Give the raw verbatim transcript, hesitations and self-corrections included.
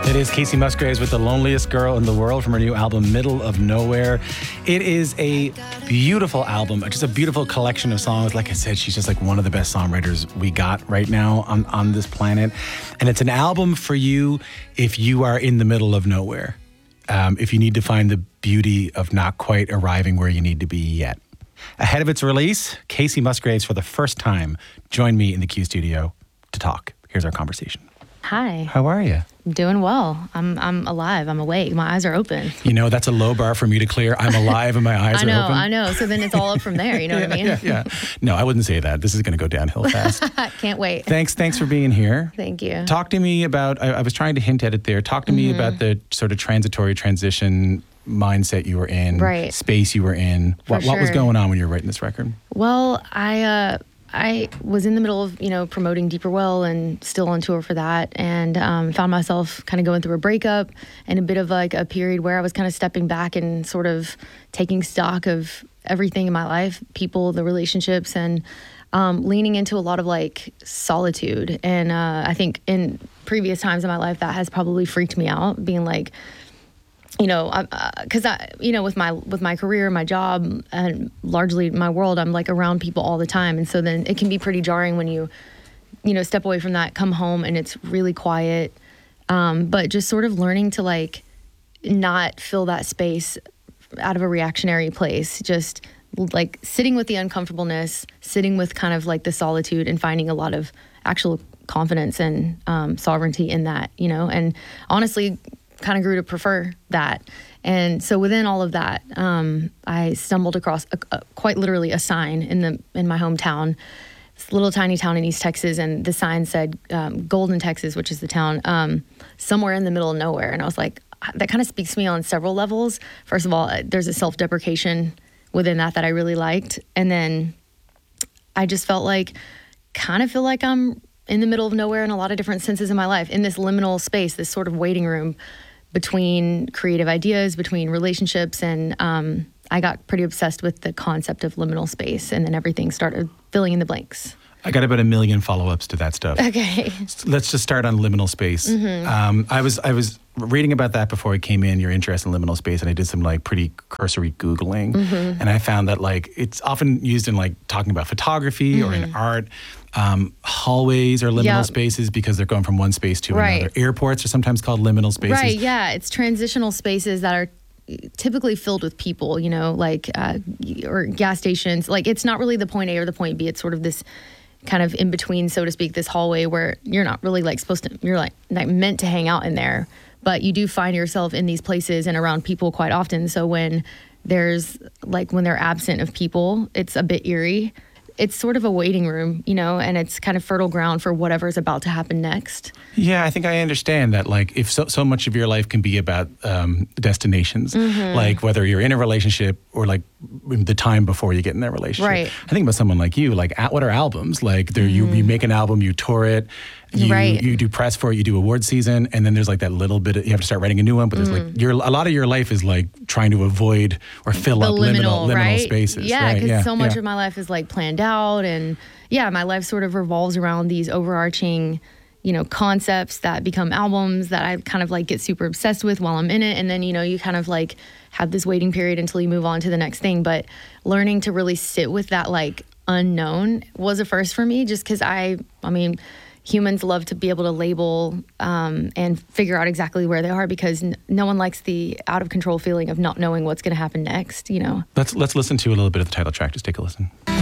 It is Kacey Musgraves with The Loneliest Girl in the World from her new album, Middle of Nowhere. It is a beautiful album, just a beautiful collection of songs. Like I said, she's just like one of the best songwriters we got right now on, on this planet. And it's an album for you if you are in the middle of nowhere, um, if you need to find the beauty of not quite arriving where you need to be yet. Ahead of its release, Kacey Musgraves, for the first time, joined me in the Q studio to talk. Here's our conversation. Hi. How are you? I'm doing well. I'm I'm alive. I'm awake. My eyes are open. You know, that's a low bar for me to clear. I'm alive and my eyes I know, are open. I know. So then it's all up from there. You know yeah, what I mean? Yeah, yeah. No, I wouldn't say that. This is going to go downhill fast. Can't wait. Thanks, thanks for being here. Thank you. Talk to me about, I, I was trying to hint at it there. Talk to mm-hmm. me about the sort of transitory transition mindset you were in, right. space you were in. What, sure. what was going on when you were writing this record? Well, I uh, I was in the middle of, you know, promoting Deeper Well and still on tour for that, and um, found myself kind of going through a breakup and a bit of like a period where I was kind of stepping back and sort of taking stock of everything in my life, people, the relationships, and um, leaning into a lot of like solitude. And uh, I think in previous times in my life that has probably freaked me out, being like, you know, because I, uh, I, you know, with my with my career, my job, and largely my world, I'm like around people all the time, and so then it can be pretty jarring when you, you know, step away from that, come home, and it's really quiet. Um, but just sort of learning to like not fill that space out of a reactionary place, just like sitting with the uncomfortableness, sitting with kind of like the solitude, and finding a lot of actual confidence and um, sovereignty in that, you know, and honestly, kind of grew to prefer that. And so within all of that, um, I stumbled across a, a, quite literally a sign in the in my hometown, this little tiny town in East Texas, and the sign said um, Golden, Texas, which is the town, um, somewhere in the middle of nowhere. And I was like, that kind of speaks to me on several levels. First of all, there's a self-deprecation within that that I really liked. And then I just felt like, kind of feel like I'm in the middle of nowhere in a lot of different senses in my life, in this liminal space, this sort of waiting room between creative ideas, between relationships, and um, I got pretty obsessed with the concept of liminal space, and then everything started filling in the blanks. I got about a million follow-ups to that stuff. Okay. Let's just start on liminal space. Mm-hmm. Um, I was I was reading about that before I came in, your interest in liminal space, and I did some like pretty cursory Googling, mm-hmm. and I found that like it's often used in like talking about photography mm-hmm. or in art. Um, hallways are liminal yep. spaces because they're going from one space to right. another. Airports are sometimes called liminal spaces. Right, yeah. It's transitional spaces that are typically filled with people, you know, like, uh, or gas stations. Like, it's not really the point A or the point B. It's sort of this kind of in between, so to speak, this hallway where you're not really like supposed to, you're like, like meant to hang out in there. But you do find yourself in these places and around people quite often. So when there's like, when they're absent of people, it's a bit eerie. It's sort of a waiting room, you know, and it's kind of fertile ground for whatever's about to happen next. Yeah, I think I understand that. Like, if so, so much of your life can be about um, destinations, mm-hmm. like whether you're in a relationship or like the time before you get in that relationship. Right. I think about someone like you, like, at, what are albums? Like, there, mm. you, you make an album, you tour it, you right. you do press for it, you do award season, and then there's like that little bit of, you have to start writing a new one, but there's mm. like, your, a lot of your life is like trying to avoid or fill the up liminal, liminal, right? liminal spaces. Yeah, because right? yeah, so much yeah. of my life is like planned out, and yeah, my life sort of revolves around these overarching, you know, concepts that become albums that I kind of like get super obsessed with while I'm in it. And then, you know, you kind of like have this waiting period until you move on to the next thing. But learning to really sit with that like unknown was a first for me, just because I, I mean, humans love to be able to label um, and figure out exactly where they are, because n- no one likes the out of control feeling of not knowing what's going to happen next, you know. Let's let's listen to a little bit of the title track. Just take a listen.